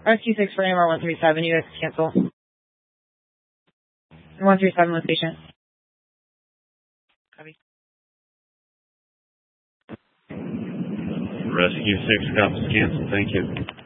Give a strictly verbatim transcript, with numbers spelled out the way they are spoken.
Rescue six for A M R one three seven, you guys cancel. one three seven with patient. Copy. Rescue six, cops cancel, thank you.